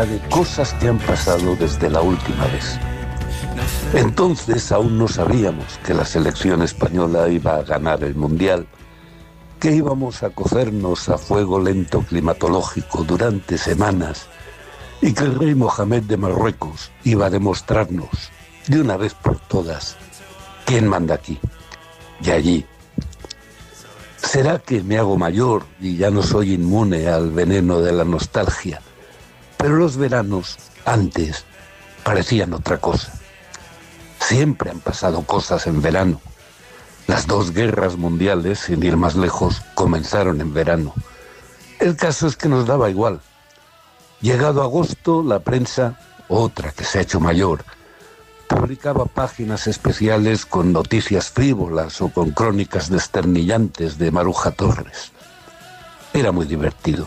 hablará de cosas que han pasado desde la última vez. Entonces aún no sabíamos que la selección española iba a ganar el Mundial, que íbamos a cocernos a fuego lento climatológico durante semanas y que el rey Mohamed de Marruecos iba a demostrarnos, de una vez por todas, quién manda aquí y allí. ¿Será que me hago mayor y ya no soy inmune al veneno de la nostalgia? Pero los veranos, antes, parecían otra cosa. Siempre han pasado cosas en verano. Las 2 guerras mundiales, sin ir más lejos, comenzaron en verano. El caso es que nos daba igual. Llegado agosto, la prensa, otra que se ha hecho mayor, publicaba páginas especiales con noticias frívolas o con crónicas desternillantes de Maruja Torres. Era muy divertido.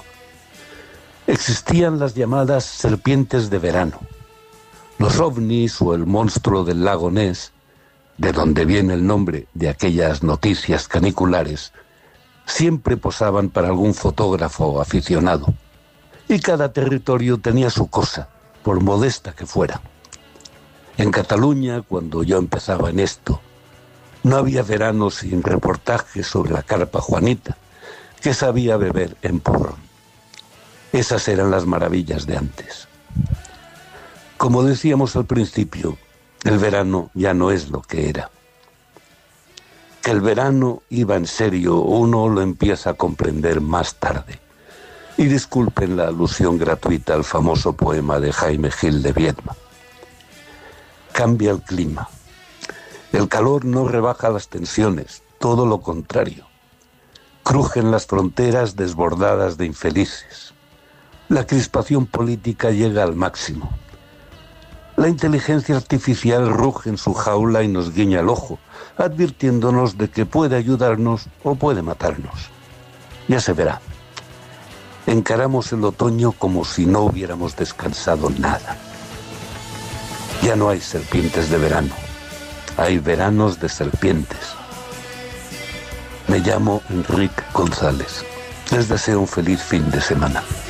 Existían las llamadas serpientes de verano. Los ovnis o el monstruo del lago Ness, de donde viene el nombre de aquellas noticias caniculares, siempre posaban para algún fotógrafo aficionado. Y cada territorio tenía su cosa, por modesta que fuera. En Cataluña, cuando yo empezaba en esto, no había verano sin reportajes sobre la carpa Juanita, que sabía beber en porrón. Esas eran las maravillas de antes. Como decíamos al principio, el verano ya no es lo que era. Que el verano iba en serio uno lo empieza a comprender más tarde. Y disculpen la alusión gratuita al famoso poema de Jaime Gil de Viedma. Cambia el clima. El calor no rebaja las tensiones, todo lo contrario. Crujen las fronteras desbordadas de infelices. La crispación política llega al máximo. La inteligencia artificial ruge en su jaula y nos guiña el ojo, advirtiéndonos de que puede ayudarnos o puede matarnos. Ya se verá. Encaramos el otoño como si no hubiéramos descansado nada. Ya no hay serpientes de verano, hay veranos de serpientes. Me llamo Enrique González. Les deseo un feliz fin de semana.